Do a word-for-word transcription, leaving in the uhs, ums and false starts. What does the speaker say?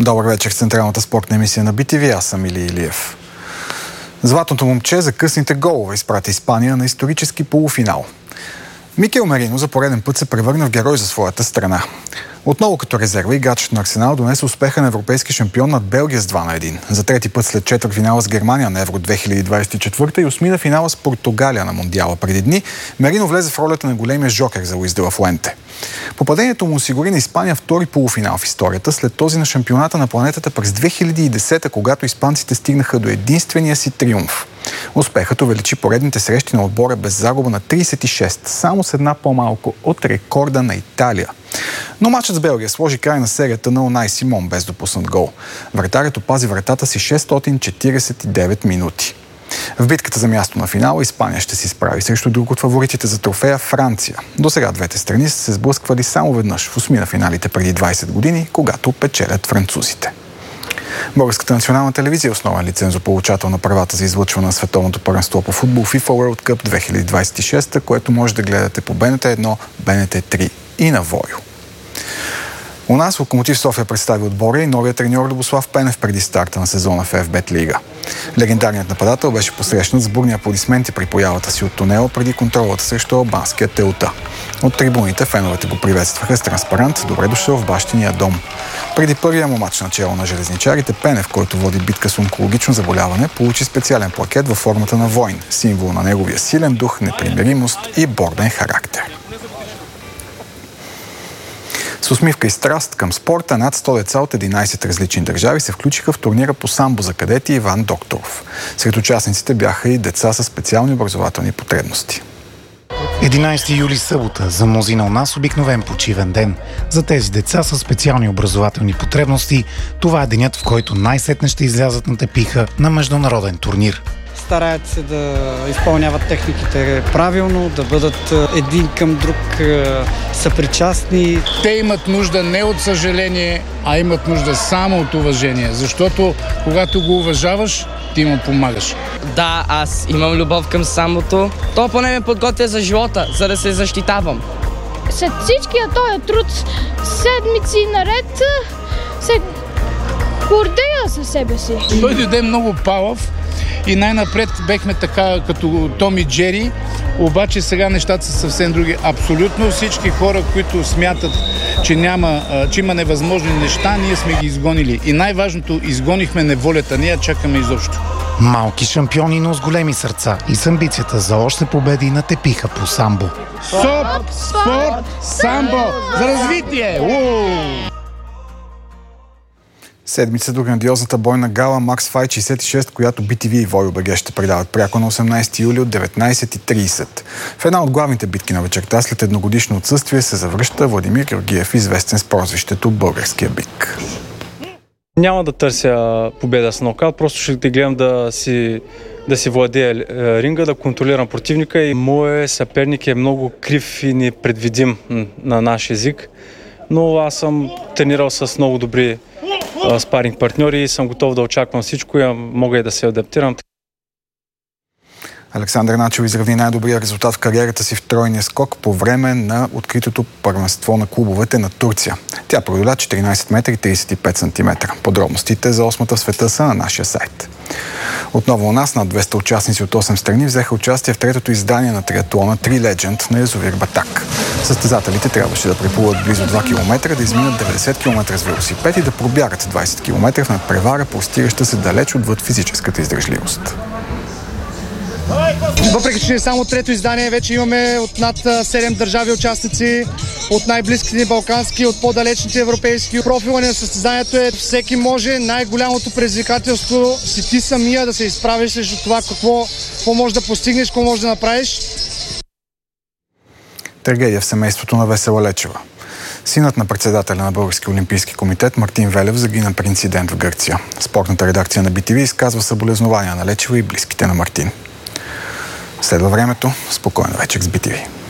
Добър вечер в централната спортна емисия на Би Ти Ви. Аз съм Или Илиев. Златното момче за късните голове изпрати Испания на исторически полуфинал. Микел Мерино за пореден път се превърна в герой за своята страна. Отново като резерва играчът на Арсенал донесе успеха на европейски шампион над Белгия с два на едно. За трети път след четвъртфинала с Германия на Евро две хиляди двадесет и четвърта и осми на финала с Португалия на Мондиала преди дни, Мерино влезе в ролята на големия жокер за Луис де ла Фуенте. Попадението му осигури на Испания втори полуфинал в историята, след този на шампионата на планетата през две хиляди и десета, когато испанците стигнаха до единствения си триумф. Успехът увеличи поредните срещи на отбора без загуба на тридесет и шест, само с една по-малко от рекорда на Италия. Но мачът с Белгия сложи край на серията на Унай Симон без допуснат гол. Вратарят опази вратата си шестстотин четиридесет и девет минути. В битката за място на финала Испания ще се изправи срещу друг от фаворитите за трофея Франция. До сега двете страни са се сблъсквали само веднъж в осми на финалите преди двадесет години, когато печелят французите. Българската национална телевизия е основен лицензополучател на правата за излъчване на световното първенство по футбол FIFA World Cup две хиляди двадесет и шеста, което може да гледате по Б Н Т едно, Б Н Т три и на Войо. У нас Локомотив София представи отбора и новия треньор Любослав Пенев преди старта на сезона в Еф Бет Лига. Легендарният нападател беше посрещнат с бурни аплодисменти при появата си от тунела преди контролата срещу албанския Теута. От трибуните феновете го приветстваха с транспарант "Добре дошъл в бащиния дом". Преди първия му мач начало на железничарите, Пенев, който води битка с онкологично заболяване, получи специален плакет във формата на войн, символ на неговия силен дух, непримиримост и борден характер. С усмивка и страст към спорта над сто деца от единадесет различни държави се включиха в турнира по самбо за кадети Иван Докторов. Сред участниците бяха и деца с специални образователни потребности. единадесети юли, събота, за мнозина у нас обикновен почивен ден. За тези деца с специални образователни потребности това е денят, в който най-сетне ще излязат на тепиха на международен турнир. Стараят се да изпълняват техниките правилно, да бъдат един към друг съпричастни. Те имат нужда не от съжаление, а имат нужда само от уважение, защото когато го уважаваш, ти му помагаш. Да, аз имам любов към самбото. То поне ме подготвя за живота, за да се защитавам. След всичкия този труд, седмици наред, се гордея със себе си. Той дойде много палав и най-напред бехме така като Том и Джери, обаче сега нещата са съвсем други. Абсолютно всички хора, които смятат, че, няма, че има невъзможни неща, ние сме ги изгонили. И най-важното, изгонихме неволята, ние чакаме изобщо. Малки шампиони, но с големи сърца и с амбицията за още победи на тепиха по самбо. СОП, спорт, самбо за развитие! Уу! Седмица до грандиозната бойна гала Макс Файт шейсет и шест, която Би Ти Ви и Войо БГ ще предават пряко на осемнадесети юли от деветнадесет и тридесет. В една от главните битки на вечерта след едногодишно отсъствие се завръща Владимир Георгиев, известен с прозвището Българския бик. Няма да търся победа с нокаут, просто ще те гледам да си, да си владея ринга, да контролирам противника и моят съперник е много крив и непредвидим на наш език, но аз съм тренирал с много добри спаринг партньори и съм готов да очаквам всичко и мога и да се адаптирам. Александър Начев израви най-добрия резултат в кариерата си в тройния скок по време на откритото първенство на клубовете на Турция. Тя преодоля четиринадесет метра и тридесет и пет сантиметра. Подробностите за осмата в света са на нашия сайт. Отново у нас над двеста участници от осем страни взеха участие в третото издание на триатлона Три Legend на язовир Батак. Състезателите трябваше да преплуват близо два километра, да изминат деветдесет километра с велосипед и да пробягат двадесет километра в надпревара, простираща се далеч отвъд физическата издръжливост. Въпреки че не само трето издание, вече имаме от над седем държави участници, от най-близките ни балкански, от по-далечните европейски. Профила на състезанието е всеки може. Най-голямото предизвикателство си ти самия да се изправиш срещу това какво, какво можеш да постигнеш, какво можеш да направиш. Трагедия в семейството на Весела Лечева. Синът на председателя на Българския олимпийски комитет Мартин Велев загина при инцидент в Гърция. Спортната редакция на Би Ти Ви изказва съболезнования на Лечева и близките на Мартин. Следва времето. Спокойна вечер с Би Ти Ви.